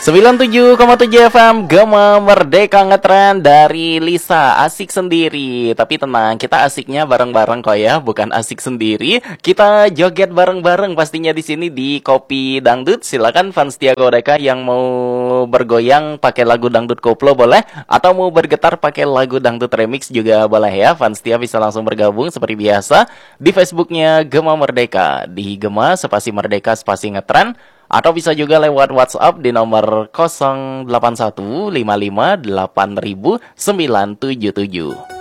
97,7 FM Gema Merdeka Ngetren dari Lisa. Asik sendiri, tapi tenang, kita asiknya bareng-bareng kok ya, bukan asik sendiri. Kita joget bareng-bareng pastinya di sini di Kopi Dangdut. Silakan fans Setia Godeka yang mau bergoyang pakai lagu dangdut koplo boleh, atau mau bergetar pakai lagu dangdut remix juga boleh ya. Fans Setia bisa langsung bergabung seperti biasa di Facebooknya Gema Merdeka, di Gema spasi Merdeka spasi Ngetren. Atau bisa juga lewat WhatsApp di nomor 0815580977.